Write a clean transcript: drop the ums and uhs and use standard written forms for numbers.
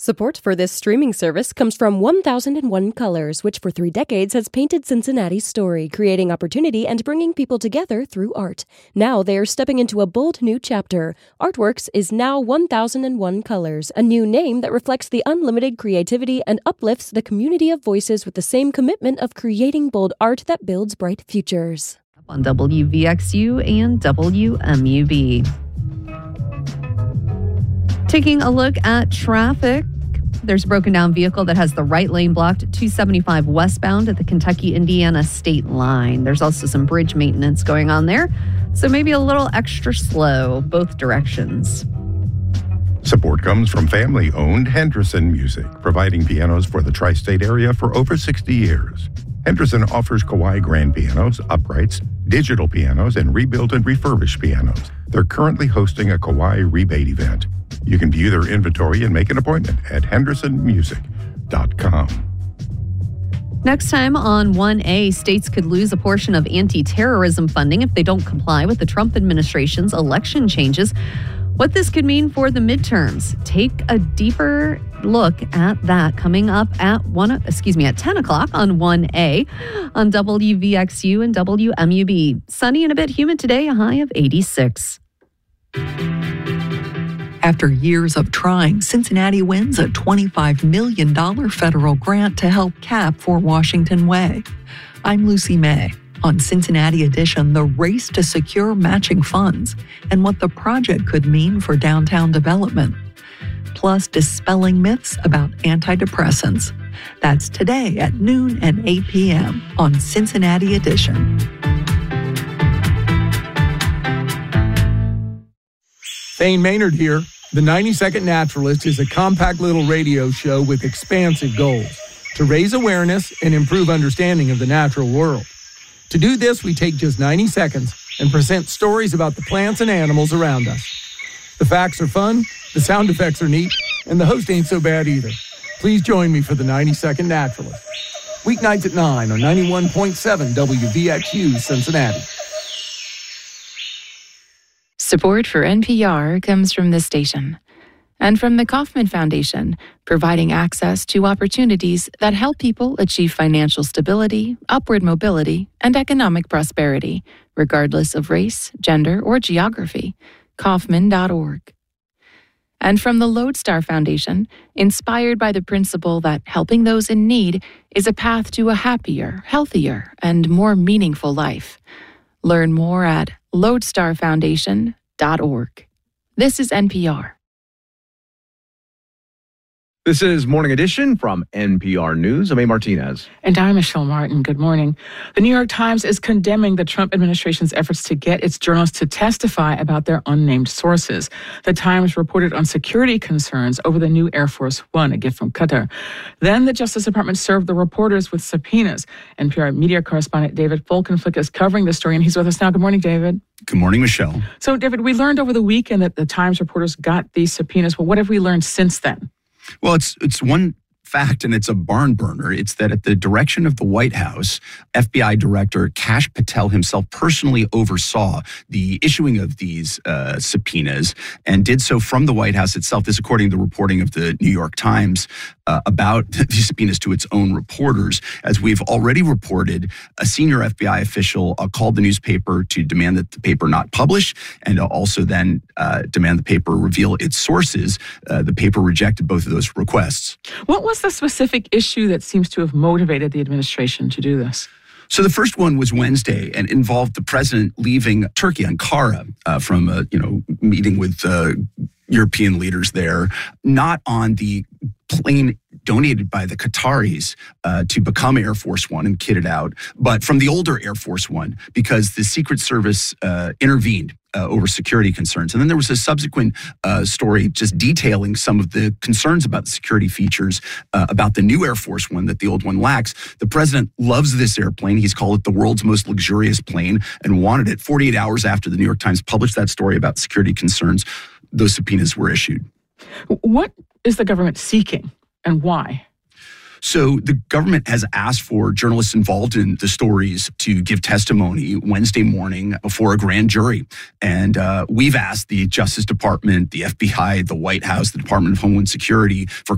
Support for this streaming service comes from 1001 Colors, which for 3 decades has painted Cincinnati's story, creating opportunity and bringing people together through art. Now they are stepping into a bold new chapter. Artworks is now 1001 Colors, a new name that reflects the unlimited creativity and uplifts the community of voices with the same commitment of creating bold art that builds bright futures. On WVXU and WMUB. Taking a look at traffic, there's a broken down vehicle that has the right lane blocked at 275 westbound at the Kentucky-Indiana state line. There's also some bridge maintenance going on there, so maybe a little extra slow both directions. Support comes from family-owned Henderson Music, providing pianos for the tri-state area for over 60 years. Henderson offers Kawai grand pianos, uprights, digital pianos, and rebuilt and refurbished pianos. They're currently hosting a Kawai rebate event. You can view their inventory and make an appointment at hendersonmusic.com. Next time on 1A, states could lose a portion of anti-terrorism funding if they don't comply with the Trump administration's election changes. What this could mean for the midterms. Take a deeper look at that coming up at 10 o'clock on 1A on WVXU and WMUB. Sunny and a bit humid today, a high of 86. After years of trying, Cincinnati wins a $25 million federal grant to help cap Fort Washington Way. I'm Lucy May. On Cincinnati Edition, the race to secure matching funds and what the project could mean for downtown development. Plus, dispelling myths about antidepressants. That's today at noon and 8 p.m. on Cincinnati Edition. Thane Maynard here. The 90-Second Naturalist is a compact little radio show with expansive goals to raise awareness and improve understanding of the natural world. To do this, we take just 90 seconds and present stories about the plants and animals around us. The facts are fun, the sound effects are neat, and the host ain't so bad either. Please join me for the 90-Second Naturalist. Weeknights at 9 on 91.7 WVXU Cincinnati. Support for NPR comes from this station and from the Kauffman Foundation, providing access to opportunities that help people achieve financial stability, upward mobility, and economic prosperity, regardless of race, gender, or geography. Kauffman.org. And from the Lodestar Foundation, inspired by the principle that helping those in need is a path to a happier, healthier, and more meaningful life. Learn more at lodestarfoundation.org. This is NPR. This is Morning Edition from NPR News. I'm A. Martinez. And I'm Michelle Martin. Good morning. The New York Times is condemning the Trump administration's efforts to get its journalists to testify about their unnamed sources. The Times reported on security concerns over the new Air Force One, a gift from Qatar. Then the Justice Department served the reporters with subpoenas. NPR media correspondent David Folkenflik is covering the story, and he's with us now. Good morning, David. Good morning, Michelle. So, David, we learned over the weekend that the Times reporters got these subpoenas. Well, what have we learned since then? Well, it's one fact, and it's a barn burner. It's that at the direction of the White House, FBI Director Kash Patel himself personally oversaw the issuing of these subpoenas and did so from the White House itself. This, according to the reporting of the New York Times about these subpoenas to its own reporters. As we've already reported, a senior FBI official called the newspaper to demand that the paper not publish and also then demand the paper reveal its sources. The paper rejected both of those requests. What was the specific issue that seems to have motivated the administration to do this? So the first one was Wednesday and involved the president leaving Turkey, Ankara, from a meeting with European leaders there, not on the plane donated by the Qataris to become Air Force One and kitted out, but from the older Air Force One because the Secret Service intervened over security concerns. And then there was a subsequent story just detailing some of the concerns about the security features about the new Air Force One that the old one lacks. The president loves this airplane. He's called it the world's most luxurious plane and wanted it. 48 hours after the New York Times published that story about security concerns, those subpoenas were issued. What is the government seeking and why? So the government has asked for journalists involved in the stories to give testimony Wednesday morning before a grand jury. And we've asked the Justice Department, the FBI, the White House, the Department of Homeland Security for